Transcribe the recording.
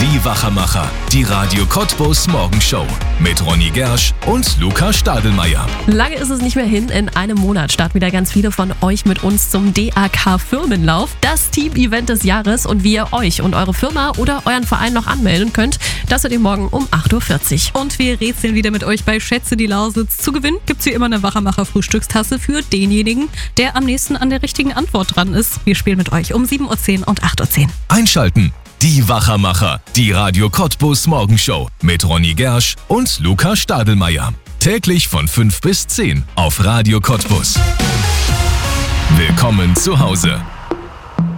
Die Wachermacher, die Radio Cottbus Morgenshow mit Ronny Gersch und Luca Stadelmeier. Lange ist es nicht mehr hin. In einem Monat starten wieder ganz viele von euch mit uns zum DAK Firmenlauf. Das Team-Event des Jahres, und wie ihr euch und eure Firma oder euren Verein noch anmelden könnt, das hört ihr morgen um 8.40 Uhr. Und wir rätseln wieder mit euch bei Schätze die Lausitz. Zu gewinnen gibt's wie immer eine Wachermacher-Frühstückstasse für denjenigen, der am nächsten an der richtigen Antwort dran ist. Wir spielen mit euch um 7.10 Uhr und 8.10 Uhr. Einschalten. Die Wachermacher, die Radio Cottbus Morgenshow mit Ronny Gersch und Luca Stadelmeier. Täglich von 5 bis 10 auf Radio Cottbus. Willkommen zu Hause.